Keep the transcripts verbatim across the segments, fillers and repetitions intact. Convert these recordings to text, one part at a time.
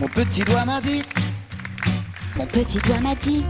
Mon petit doigt m'a dit. Mon petit doigt m'a dit.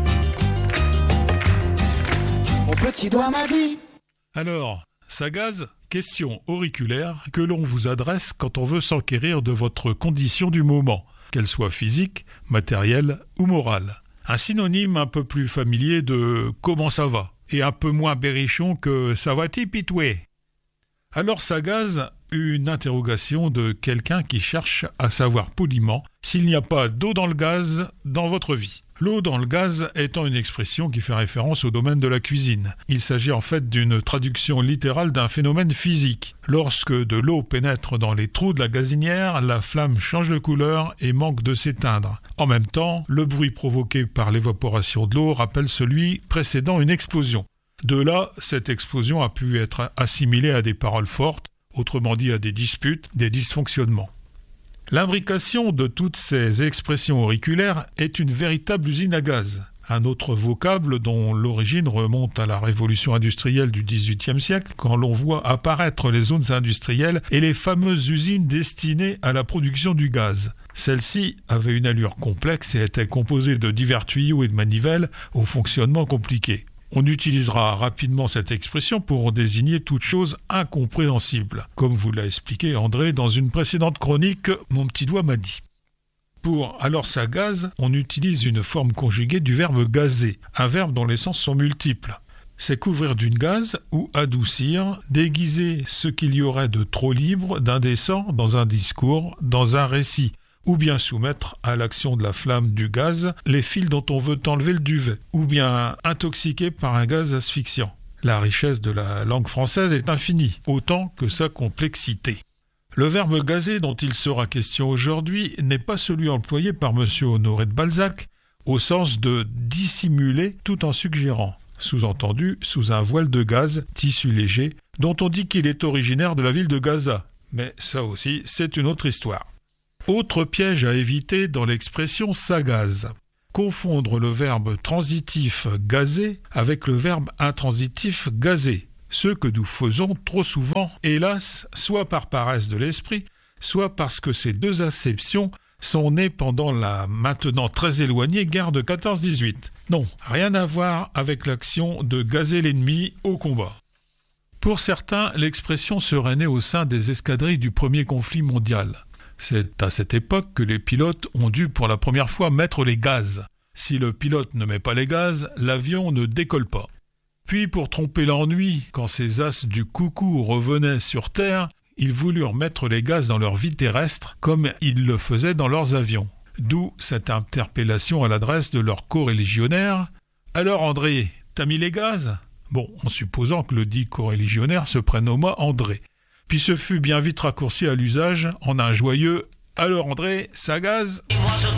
Mon petit doigt m'a dit. Alors, ça gaze ? Question auriculaire que l'on vous adresse quand on veut s'enquérir de votre condition du moment, qu'elle soit physique, matérielle ou morale. Un synonyme un peu plus familier de « comment ça va ?» et un peu moins berrichon que « ça va-t-il pitoué ?» Alors ça gaze une interrogation de quelqu'un qui cherche à savoir poliment s'il n'y a pas d'eau dans le gaz dans votre vie. L'eau dans le gaz étant une expression qui fait référence au domaine de la cuisine. Il s'agit en fait d'une traduction littérale d'un phénomène physique. Lorsque de l'eau pénètre dans les trous de la gazinière, la flamme change de couleur et manque de s'éteindre. En même temps, le bruit provoqué par l'évaporation de l'eau rappelle celui précédant une explosion. De là, cette explosion a pu être assimilée à des paroles fortes, autrement dit à des disputes, des dysfonctionnements. L'imbrication de toutes ces expressions auriculaires est une véritable usine à gaz, un autre vocable dont l'origine remonte à la révolution industrielle du dix-huitième siècle, quand l'on voit apparaître les zones industrielles et les fameuses usines destinées à la production du gaz. Celles-ci avaient une allure complexe et étaient composées de divers tuyaux et de manivelles au fonctionnement compliqué. On utilisera rapidement cette expression pour désigner toute chose incompréhensible, comme vous l'a expliqué André dans une précédente chronique « Mon petit doigt m'a dit ». Pour « alors ça gaze », on utilise une forme conjuguée du verbe « gazer », un verbe dont les sens sont multiples. C'est couvrir d'une gaze ou adoucir, déguiser ce qu'il y aurait de trop libre, d'indécent dans un discours, dans un récit, ou bien soumettre à l'action de la flamme du gaz les fils dont on veut enlever le duvet, ou bien intoxiquer par un gaz asphyxiant. La richesse de la langue française est infinie, autant que sa complexité. Le verbe gazer dont il sera question aujourd'hui n'est pas celui employé par M. Honoré de Balzac, au sens de dissimuler tout en suggérant, sous-entendu sous un voile de gaz, tissu léger, dont on dit qu'il est originaire de la ville de Gaza. Mais ça aussi, c'est une autre histoire. Autre piège à éviter dans l'expression « ça gaze ». Confondre le verbe transitif « gazer » avec le verbe intransitif « gazer », ce que nous faisons trop souvent, hélas, soit par paresse de l'esprit, soit parce que ces deux acceptions sont nées pendant la maintenant très éloignée guerre de quatorze dix-huit. Non, rien à voir avec l'action de gazer l'ennemi au combat. Pour certains, l'expression serait née au sein des escadrilles du premier conflit mondial. C'est à cette époque que les pilotes ont dû pour la première fois mettre les gaz. Si le pilote ne met pas les gaz, l'avion ne décolle pas. Puis pour tromper l'ennui, quand ces as du coucou revenaient sur Terre, ils voulurent mettre les gaz dans leur vie terrestre comme ils le faisaient dans leurs avions. D'où cette interpellation à l'adresse de leurs coreligionnaires. « Alors André, t'as mis les gaz ?» Bon, en supposant que le dit coreligionnaire se prénomma André. Puis ce fut bien vite raccourci à l'usage en un joyeux « Alors André, ça gaze ?»